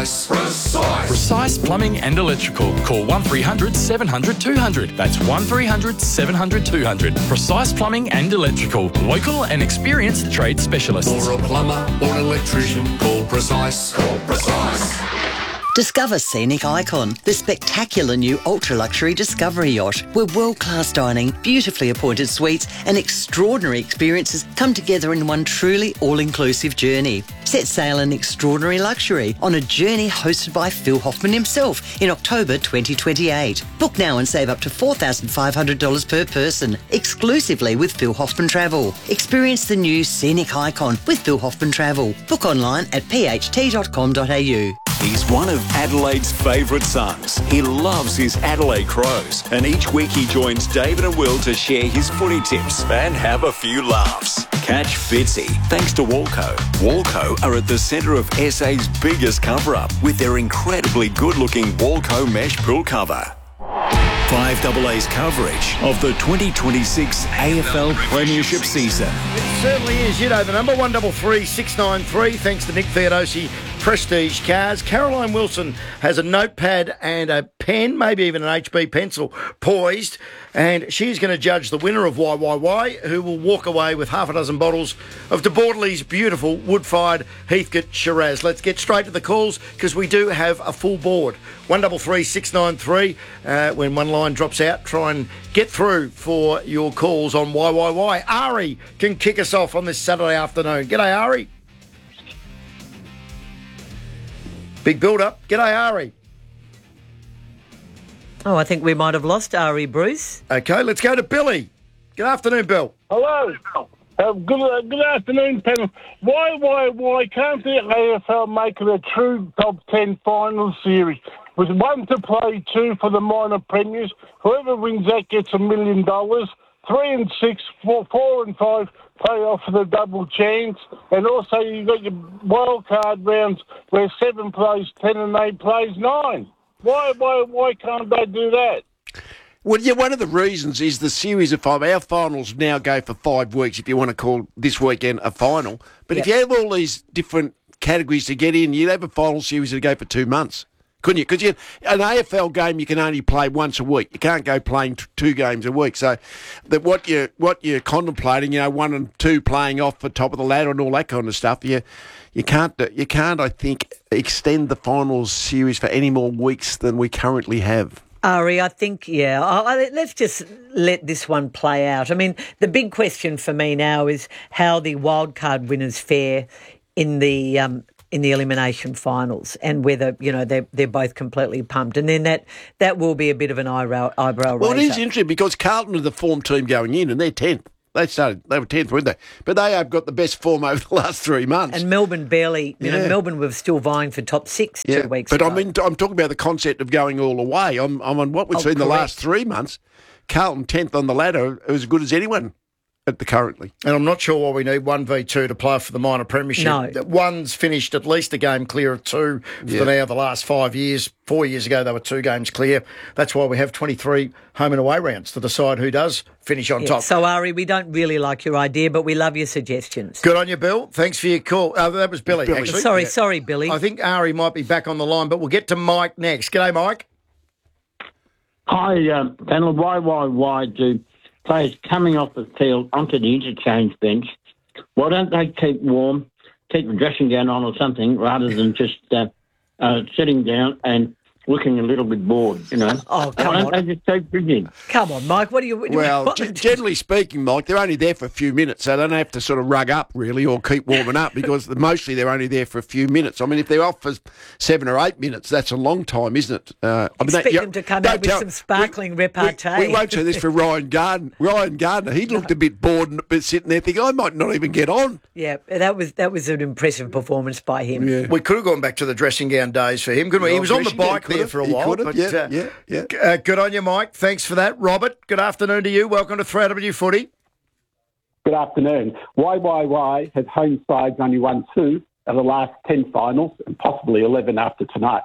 Precise Plumbing and Electrical. Call 1300 700 200. That's 1300 700 200. Precise Plumbing and Electrical. Local and experienced trade specialists. For a plumber or an electrician, call Precise. Call Precise. Discover Scenic Icon, the spectacular new ultra-luxury Discovery yacht, where world-class dining, beautifully appointed suites and extraordinary experiences come together in one truly all-inclusive journey. Set sail in extraordinary luxury on a journey hosted by Phil Hoffman himself in October 2028. Book now and save up to $4,500 per person, exclusively with Phil Hoffman Travel. Experience the new Scenic Icon with Phil Hoffman Travel. Book online at pht.com.au. He's one of Adelaide's favourite sons. He loves his Adelaide Crows. And each week he joins David and Will to share his footy tips and have a few laughs. Catch Fitzy thanks to Walco. Walco are at the centre of SA's biggest cover-up with their incredibly good-looking Walco mesh pool cover. 5AA's coverage of the 2026 AFL Premiership season. It certainly is. You know the number, 133 693. Thanks to Nick Theodosi, Prestige Cars. Caroline Wilson has a notepad and a pen, maybe even an HB pencil, poised, and she's going to judge the winner of YYY, who will walk away with half a dozen bottles of De Bordeley's beautiful wood-fired Heathcote Shiraz. Let's get straight to the calls, because we do have a full board. 133 693. When one line drops out, try and get through for your calls on YYY. Ari can kick us off on this Saturday afternoon. G'day, Ari. Big build-up. G'day, Ari. Oh, I think we might have lost Ari, Bruce. Okay, let's go to Billy. Good afternoon, Bill. Hello. Good afternoon, panel. Why can't the AFL make it a true top 10 final series? With one to play, two for the minor premiers. Whoever wins that gets $1 million. 3 and 6, 4 and 5 play off for the double chance. And also you've got your wild card rounds where 7 plays 10 and 8 plays 9. Why can't they do that? Well, yeah, one of the reasons is the series of 5. Our finals now go for 5 weeks, if you want to call this weekend a final. But if you have all these different categories to get in, you'd have a final series that go for 2 months, couldn't you? Because an AFL game you can only play once a week. You can't go playing 2 games a week. So that what you're contemplating, 1 and 2 playing off the top of the ladder and all that kind of stuff, you can't, I think, extend the finals series for any more weeks than we currently have. Ari, I think, let's just let this one play out. I mean, the big question for me now is how the wildcard winners fare in the elimination finals, and whether they're both completely pumped, and then that will be a bit of an eyebrow raiser. Well, it is interesting because Carlton are the form team going in, and they're 10th. They were 10th, weren't they? But they have got the best form over the last 3 months. And Melbourne barely, Melbourne were still vying for top 6 2 weeks ago. But I'm talking about the concept of going all the way. I'm on what we've seen the last 3 months. Carlton 10th on the ladder, as good as anyone at the currently. And I'm not sure why we need 1v2 to play for the minor premiership. No. One's finished at least a game clear of 2 for now the last 5 years. 4 years ago, they were 2 games clear. That's why we have 23 home and away rounds to decide who does finish on top. So, Ari, we don't really like your idea, but we love your suggestions. Good on you, Bill. Thanks for your call. That was Billy, actually. Sorry, Billy. I think Ari might be back on the line, but we'll get to Mike next. G'day, Mike. Hi, panel. Why do players coming off the field onto the interchange bench, why don't they keep warm, keep a dressing gown on or something, rather than just sitting down and looking a little bit bored, Oh, come on. They just keep drinking. Come on, Mike. What do you... Well, generally speaking, Mike, they're only there for a few minutes, so they don't have to sort of rug up, really, or keep warming up, because mostly they're only there for a few minutes. I mean, if they're off for 7 or 8 minutes, that's a long time, isn't it? Expect them to come out with some sparkling repartee. We won't say this for Ryan Gardner. Ryan Gardner, he looked a bit bored but sitting there thinking, I might not even get on. Yeah, that was an impressive performance by him. Yeah. We could have gone back to the dressing gown days for him, couldn't we? He was on the bike there for a while. Good on you, Mike. Thanks for that. Robert, good afternoon to you. Welcome to 3AW Footy. Good afternoon. YYY has home sides only won 2 of the last 10 finals and possibly 11 after tonight.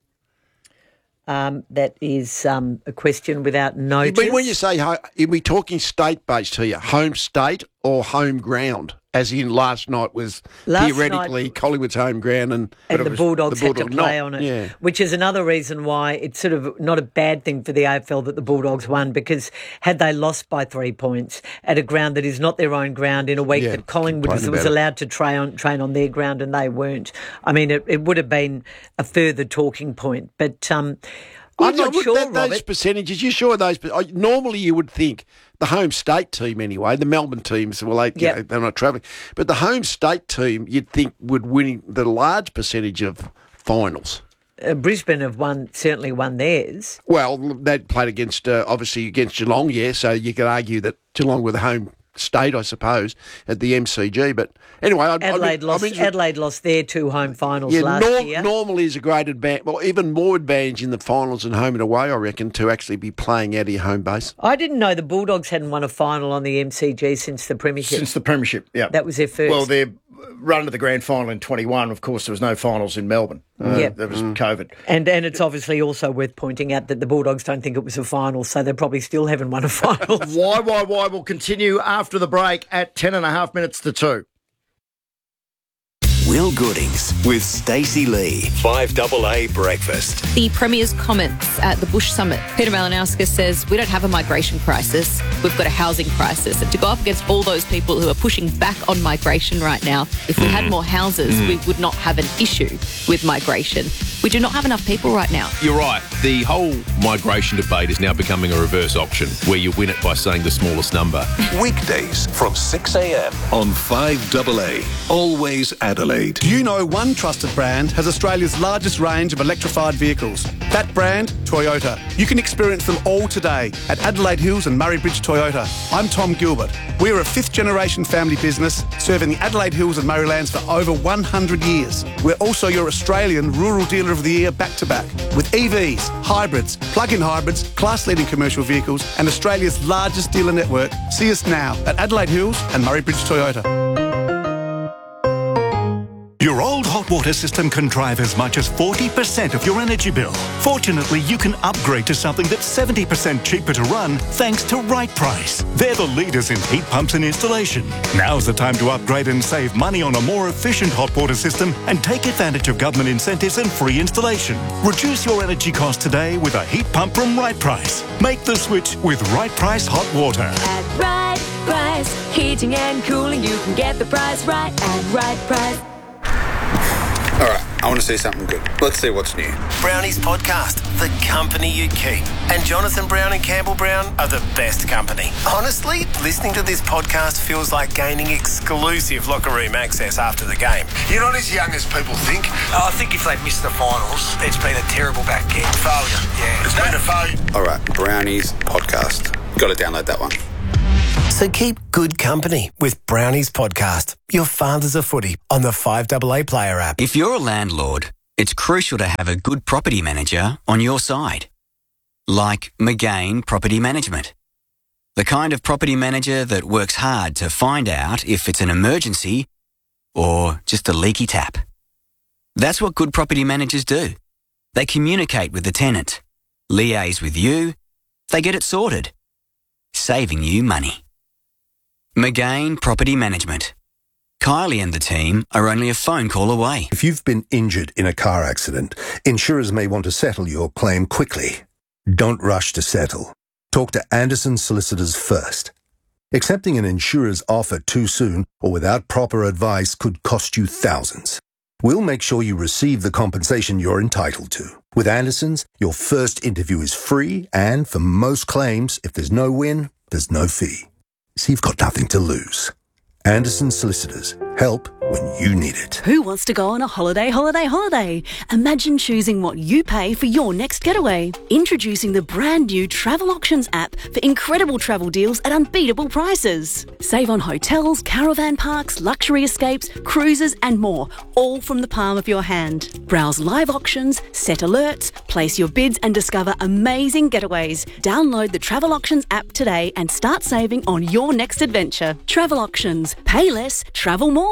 That is a question without notice. But when you say, are we talking state-based here, home state or home ground? as in last night was theoretically Collingwood's home ground and the Bulldogs had to play on it, yeah. which is another reason why it's sort of not a bad thing for the AFL that the Bulldogs won, because had they lost by 3 points at a ground that is not their own ground in a week that Collingwood was allowed to train on their ground and they weren't, I mean, it would have been a further talking point. But I'm not sure, those Robert. percentages, you sure those... Normally you would think the home state team anyway, the Melbourne teams, well, they're not travelling, but the home state team you'd think would win the large percentage of finals. Brisbane have certainly won theirs. Well, they played against, obviously against Geelong, so you could argue that Geelong were the home state, I suppose, at the MCG. But anyway, Adelaide lost their 2 home finals last year. Normally is a great advantage, well, even more advantage in the finals and home and away, I reckon, to actually be playing out of your home base. I didn't know the Bulldogs hadn't won a final on the MCG since the Premiership. Since the Premiership, yeah. That was their first. Well, their run to the grand final in 21, of course, there was no finals in Melbourne. There was COVID. And it's obviously also worth pointing out that the Bulldogs don't think it was a final, so they probably still haven't won a final. Why will continue after the break at 10.5 minutes to 2. Will Goodings with Stacey Lee. 5AA Breakfast. The Premier's comments at the Bush Summit. Peter Malinauskas says, we don't have a migration crisis, we've got a housing crisis. And to go up against all those people who are pushing back on migration right now, if we had more houses, we would not have an issue with migration. We do not have enough people right now. You're right. The whole migration debate is now becoming a reverse auction where you win it by saying the smallest number. Weekdays from 6 a.m. on 5AA. Always Adelaide. Do you know one trusted brand has Australia's largest range of electrified vehicles? That brand, Toyota. You can experience them all today at Adelaide Hills and Murray Bridge Toyota. I'm Tom Gilbert. We're a 5th-generation family business serving the Adelaide Hills and Murraylands for over 100 years. We're also your Australian Rural Dealer of the Year back-to-back with EVs, hybrids, plug-in hybrids, class-leading commercial vehicles and Australia's largest dealer network. See us now at Adelaide Hills and Murray Bridge Toyota. Your old hot water system can drive as much as 40% of your energy bill. Fortunately, you can upgrade to something that's 70% cheaper to run thanks to Right Price. They're the leaders in heat pumps and installation. Now's the time to upgrade and save money on a more efficient hot water system and take advantage of government incentives and free installation. Reduce your energy costs today with a heat pump from Right Price. Make the switch with Right Price Hot Water. At Right Price, heating and cooling, you can get the price right at Right Price. All right, I want to see something good. Let's see what's new. Brownie's podcast, The Company You Keep. And Jonathan Brown and Campbell Brown are the best company. Honestly, listening to this podcast feels like gaining exclusive locker room access after the game. You're not as young as people think. I think if they've missed the finals, it's been a terrible back end. Failure, yeah. It's been a failure. All right, Brownie's podcast. Got to download that one. So keep good company with Brownie's podcast, Your Father's a Footy, on the 5AA Player app. If you're a landlord, it's crucial to have a good property manager on your side. Like McGain Property Management. The kind of property manager that works hard to find out if it's an emergency or just a leaky tap. That's what good property managers do. They communicate with the tenant, liaise with you, they get it sorted, saving you money. McGain Property Management. Kylie and the team are only a phone call away. If you've been injured in a car accident, insurers may want to settle your claim quickly. Don't rush to settle. Talk to Anderson Solicitors first. Accepting an insurer's offer too soon or without proper advice could cost you thousands. We'll make sure you receive the compensation you're entitled to. With Anderson's, your first interview is free, and for most claims, if there's no win, there's no fee. So you've got nothing to lose. Anderson Solicitors. Help when you need it. Who wants to go on a holiday? Imagine choosing what you pay for your next getaway. Introducing the brand new Travel Auctions app for incredible travel deals at unbeatable prices. Save on hotels, caravan parks, luxury escapes, cruises and more, all from the palm of your hand. Browse live auctions, set alerts, place your bids and discover amazing getaways. Download the Travel Auctions app today and start saving on your next adventure. Travel Auctions. Pay less, travel more.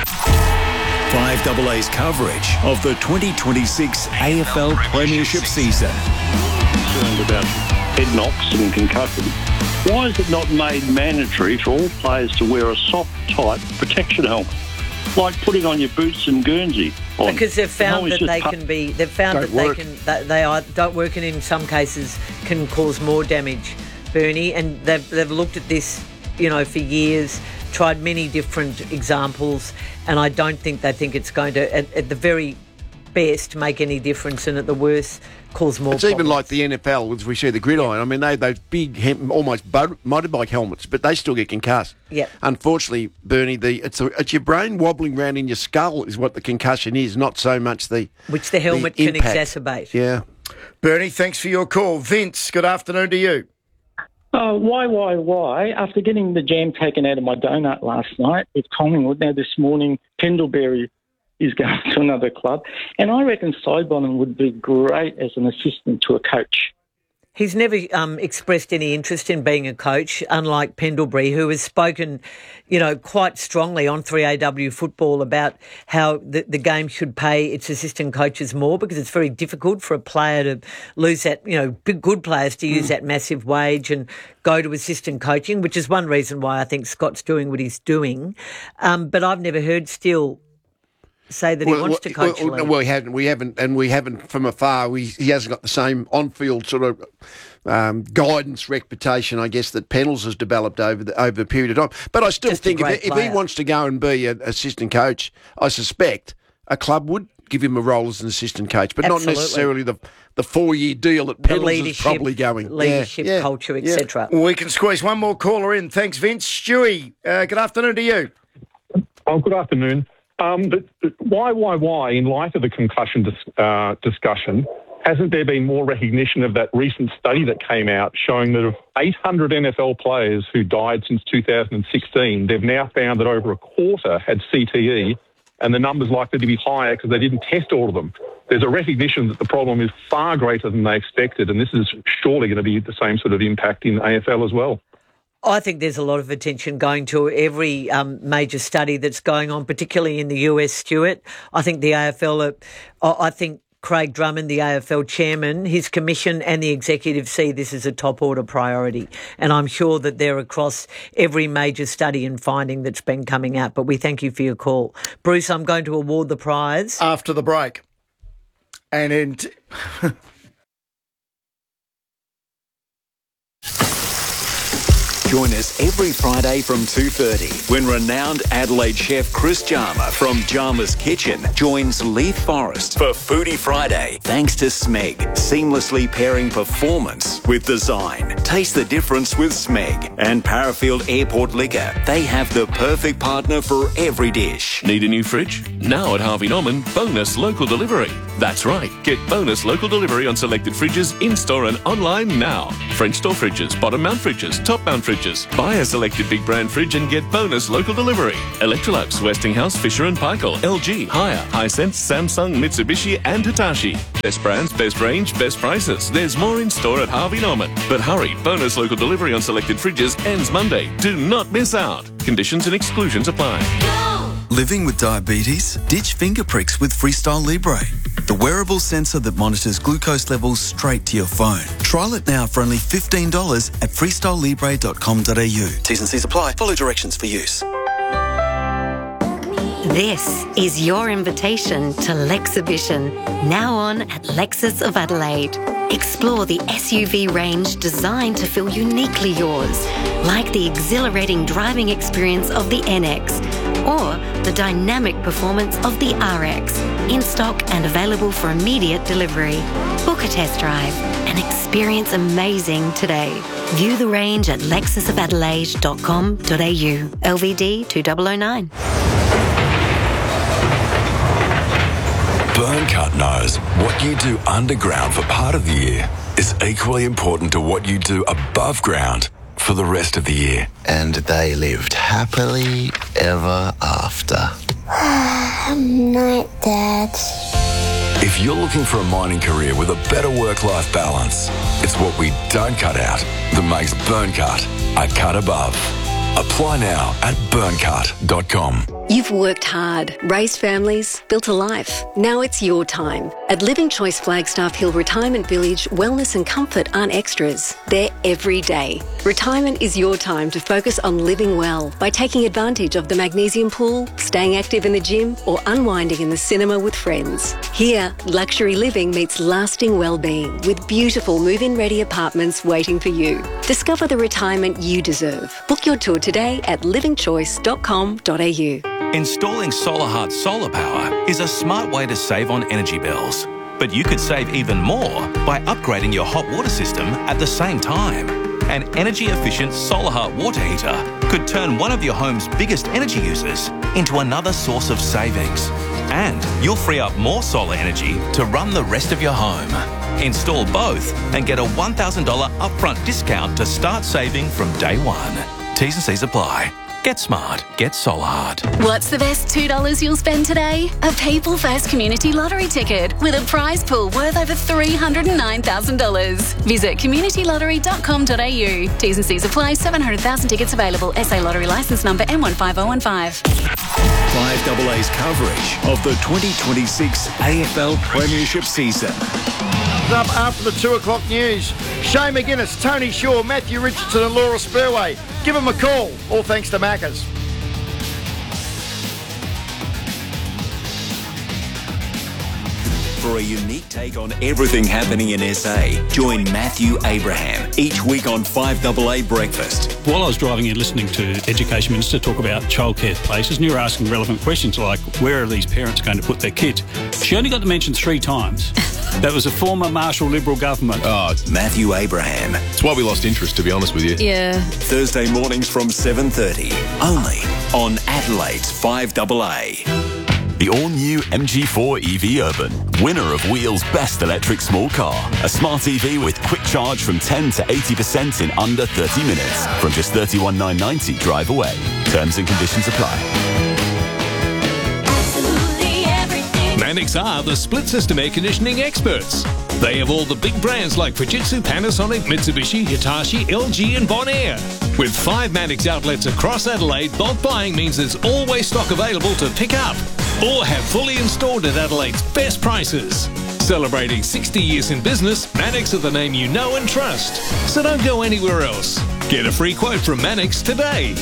5AA's coverage of the 2026 AFL Premiership season. About head knocks and concussions, why is it not made mandatory for all players to wear a soft type protection helmet, like putting on your boots and Guernsey? Because they've found that they can be. They've found that they don't work, and in some cases can cause more damage, Bernie. And they've looked at this, for years, tried many different examples, and I don't think they think it's going to, at the very best, make any difference, and at the worst, cause more. It's even like the NFL, as we see the gridiron. I mean, they those big, almost motorbike helmets, but they still get concussed. Yeah. Unfortunately, Bernie, it's your brain wobbling around in your skull is what the concussion is, not so much which the helmet can exacerbate. Yeah. Bernie, thanks for your call. Vince, good afternoon to you. Why? After getting the jam taken out of my donut last night with Collingwood, now this morning Pendlebury is going to another club, and I reckon Sidebottom would be great as an assistant to a coach. He's never expressed any interest in being a coach, unlike Pendlebury, who has spoken, quite strongly on 3AW football about how the game should pay its assistant coaches more, because it's very difficult for a player to lose that, big good players to use that massive wage and go to assistant coaching, which is one reason why I think Scott's doing what he's doing. But I've never heard Steele say that he wants to coach. We haven't from afar. He hasn't got the same on-field sort of guidance reputation, I guess, that Pennells has developed over the period of time. But I still think if he wants to go and be an assistant coach, I suspect a club would give him a role as an assistant coach, but not necessarily the 4-year deal that Pennells is probably going. Leadership, culture, etc. We can squeeze one more caller in. Thanks, Vince. Stewie, good afternoon to you. Oh, good afternoon. But why, in light of the concussion discussion, hasn't there been more recognition of that recent study that came out showing that of 800 NFL players who died since 2016, they've now found that over a quarter had CTE, and the number's likely to be higher because they didn't test all of them. There's a recognition that the problem is far greater than they expected, and this is surely going to be the same sort of impact in AFL as well. I think there's a lot of attention going to every major study that's going on, particularly in the US, Stuart. I think the AFL, I think Craig Drummond, the AFL chairman, his commission and the executive see this as a top order priority. And I'm sure that they're across every major study and finding that's been coming out. But we thank you for your call. Bruce, I'm going to award the prize after the break. Join us every Friday from 2:30 when renowned Adelaide chef Chris Jarma from Jarma's Kitchen joins Leith Forrest for Foodie Friday. Thanks to Smeg, seamlessly pairing performance with design. Taste the difference with Smeg. And Parafield Airport Liquor. They have the perfect partner for every dish. Need a new fridge? Now at Harvey Norman, bonus local delivery. That's right. Get bonus local delivery on selected fridges in-store and online now. French door fridges, bottom mount fridges, top mount fridges. Buy a selected big brand fridge and get bonus local delivery. Electrolux, Westinghouse, Fisher & Paykel, LG, Haier, Hisense, Samsung, Mitsubishi and Hitachi. Best brands, best range, best prices. There's more in store at Harvey Norman. But hurry, bonus local delivery on selected fridges ends Monday. Do not miss out. Conditions and exclusions apply. Living with diabetes? Ditch finger pricks with Freestyle Libre, the wearable sensor that monitors glucose levels straight to your phone. Trial it now for only $15 at freestylelibre.com.au. T's and C's apply. Follow directions for use. This is your invitation to Lexibition, now on at Lexus of Adelaide. Explore the SUV range designed to feel uniquely yours, like the exhilarating driving experience of the NX or the dynamic performance of the RX, in stock and available for immediate delivery. Book a test drive and experience amazing today. View the range at lexusofadelaide.com.au. LVD 2009. Burncut knows what you do underground for part of the year is equally important to what you do above ground for the rest of the year. And they lived happily ever after. Night, Dad. If you're looking for a mining career with a better work-life balance, it's what we don't cut out that makes Burncut a cut above. Apply now at burncut.com. You've worked hard, raised families, built a life. Now it's your time. At Living Choice Flagstaff Hill Retirement Village, wellness and comfort aren't extras. They're every day. Retirement is your time to focus on living well by taking advantage of the magnesium pool, staying active in the gym, or unwinding in the cinema with friends. Here, luxury living meets lasting well-being with beautiful move-in ready apartments waiting for you. Discover the retirement you deserve. Book your tour today at livingchoice.com.au. Installing SolarHeart solar power is a smart way to save on energy bills. But you could save even more by upgrading your hot water system at the same time. An energy-efficient SolarHeart water heater could turn one of your home's biggest energy users into another source of savings. And you'll free up more solar energy to run the rest of your home. Install both and get a $1,000 upfront discount to start saving from day one. T's and C's apply. Get smart. Get SolarHeart. What's the best $2 you'll spend today? A People First Community Lottery ticket with a prize pool worth over $309,000. Visit communitylottery.com.au. T's and C's apply. 700,000 tickets available. SA Lottery licence number M15015. 5AA's coverage of the 2026 AFL Premiership season. Up after the 2 o'clock news. Shane McGuinness, Tony Shaw, Matthew Richardson and Laura Spurway. Give them a call. All thanks to Macca's. For a unique take on everything happening in SA, join Matthew Abraham each week on 5AA Breakfast. While I was driving in listening to Education Minister talk about childcare places, and you were asking relevant questions like, where are these parents going to put their kids? She only got to mention 3 times. That was a former Marshall Liberal government. Oh, Matthew Abraham. It's why we lost interest, to be honest with you. Yeah. Thursday mornings from 7:30, only on Adelaide's 5AA. The all-new MG4 EV Urban, winner of Wheel's Best Electric Small Car. A smart EV with quick charge from 10 to 80% in under 30 minutes. From just $31,990 drive away. Terms and conditions apply. Manix are the split system air conditioning experts. They have all the big brands like Fujitsu, Panasonic, Mitsubishi, Hitachi, LG and Bonaire. With 5 Manix outlets across Adelaide, bulk buying means there's always stock available to pick up or have fully installed at Adelaide's best prices. Celebrating 60 years in business, Manix are the name you know and trust. So don't go anywhere else. Get a free quote from Manix today.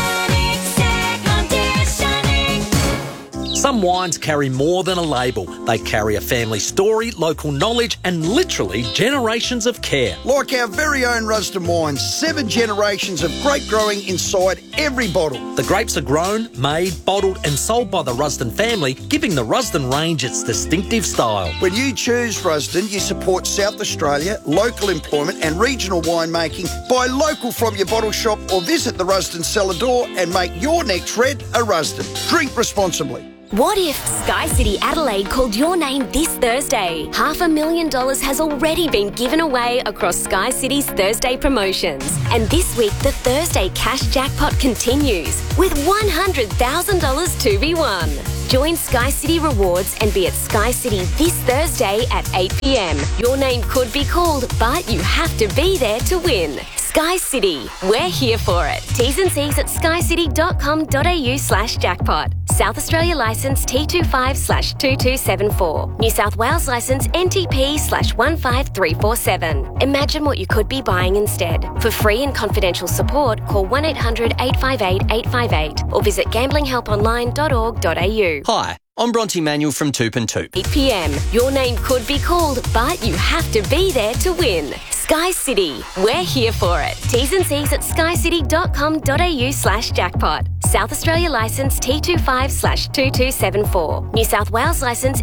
Some wines carry more than a label. They carry a family story, local knowledge, and literally generations of care. Like our very own Rusden wines, 7 generations of grape growing inside every bottle. The grapes are grown, made, bottled, and sold by the Rusden family, giving the Rusden range its distinctive style. When you choose Rusden, you support South Australia, local employment, and regional winemaking. Buy local from your bottle shop or visit the Rusden cellar door and make your next red a Rusden. Drink responsibly. What if Sky City Adelaide called your name this Thursday? $500,000 has already been given away across Sky City's Thursday promotions. And this week, the Thursday cash jackpot continues with $100,000 to be won. Join Sky City Rewards and be at Sky City this Thursday at 8 p.m. Your name could be called, but you have to be there to win. Sky City, we're here for it. T's and C's at skycity.com.au/jackpot. South Australia licence T25/2274. New South Wales licence NTP/15347. Imagine what you could be buying instead. For free and confidential support, call 1-800-858-858 or visit gamblinghelponline.org.au. Hi, I'm Bronte Manuel from Toop and Toop. 8 p.m. Your name could be called, but you have to be there to win. Sky City, we're here for it. T's and C's at skycity.com.au/jackpot. South Australia licence T25/2274. New South Wales licence